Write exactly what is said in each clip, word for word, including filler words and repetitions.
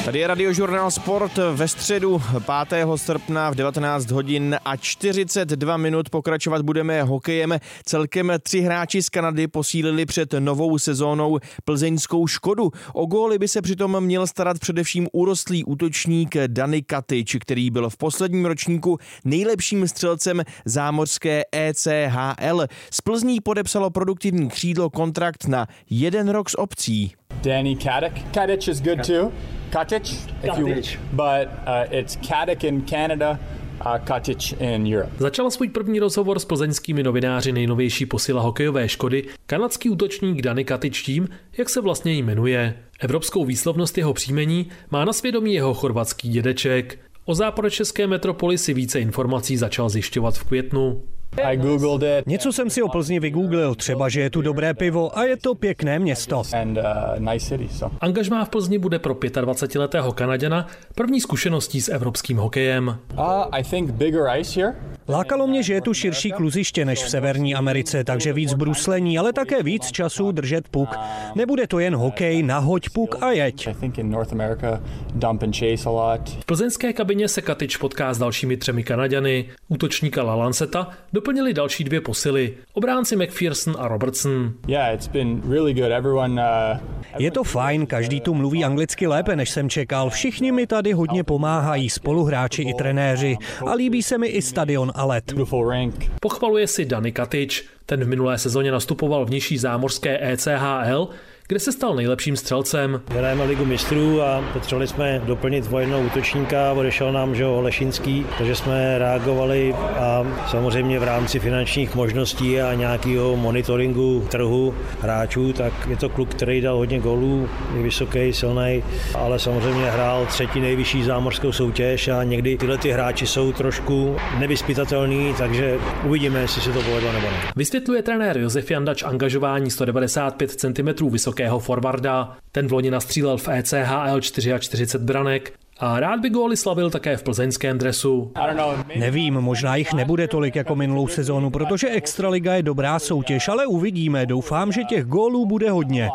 Tady je Radiožurnál Sport ve středu pátého srpna v devatenáct hodin a čtyřicet dva minut. Pokračovat budeme hokejem. Celkem tři hráči z Kanady posílili před novou sezónou plzeňskou Škodu. O góly by se přitom měl starat především urostlý útočník Dany Katič, který byl v posledním ročníku nejlepším střelcem zámořské E C H L. Z Plzní podepsalo produktivní křídlo kontrakt na jeden rok s opcí. Danny Katič. Katič is good too. Katič, if you, but uh, it's Katič in Canada, uh, Katič in Europe. Začal svůj první rozhovor s plzeňskými novináři nejnovější posila hokejové Škody kanadský útočník Dany Katič tím, jak se vlastně jmenuje. Evropskou výslovnost jeho příjmení má na svědomí jeho chorvatský dědeček. O západočeské metropoli si více informací začal zjišťovat v květnu. I googled it. Něco jsem si o Plzni vygooglil, třeba, že je tu dobré pivo a je to pěkné město. And, uh, nice city, so. Angažmá v Plzni bude pro dvacetiletého Kanaďana první zkušeností s evropským hokejem. Uh, I think bigger ice here. Lákalo mě, že je tu širší kluziště než v Severní Americe, takže víc bruslení, ale také víc času držet puk. Nebude to jen hokej, nahoď puk a jeď. I think in North America dump and chase a lot. V plzeňské kabině se Katič potká s dalšími třemi Kanaďany. Útočníka Lalanceta doplnili další dvě posily, obránci McPherson a Robertson. Yeah, it's been really good. Everyone, uh, Je to fajn, každý tu mluví anglicky lépe, než jsem čekal. Všichni mi tady hodně pomáhají, spoluhráči i trenéři. A líbí se mi i stadion a let. beautiful rink. Pochvaluje si Dany Katič. Ten v minulé sezóně nastupoval v nižší zámořské E C H L, kde se stal nejlepším střelcem. Hrajeme ligu mistrů a potřebovali jsme doplnit o jednoho útočníka, odešel nám že Lešinský, takže jsme reagovali a samozřejmě v rámci finančních možností a nějakého monitoringu trhu hráčů, tak je to kluk, který dal hodně gólů, je vysoký, silný, ale samozřejmě hrál třetí nejvyšší zámořskou soutěž a někdy tyhle ty hráči jsou trošku nevyzpytatelný, takže uvidíme, jestli se to povedlo nebo ne. Vysvětluje trenér Josef Jandač angažování sto devadesát pět centimetrů vysokého forwarda. Ten v loni nastřílel v E C H L čtyřicet čtyři branek a rád by góly slavil také v plzeňském dresu. Nevím, možná jich nebude tolik jako minulou sezónu, protože Extraliga je dobrá soutěž, ale uvidíme. Doufám, že těch gólů bude hodně.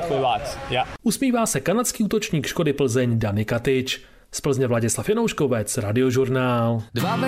Usmívá se kanadský útočník Škody Plzeň Dany Katič. Z Plzně Vladislav Janouškovec, Radiožurnál.